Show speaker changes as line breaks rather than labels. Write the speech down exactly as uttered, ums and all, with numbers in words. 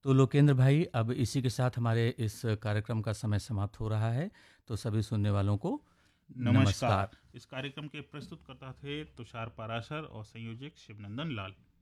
तो लोकेंद्र भाई, अब इसी के साथ हमारे इस कार्यक्रम का समय समाप्त हो रहा है। तो सभी सुनने वालों को
नमस्कार।
नमस्कार।
इस कार्यक्रम के प्रस्तुतकर्ता थे तुषार पाराशर और संयोजक शिवनंदन लाल।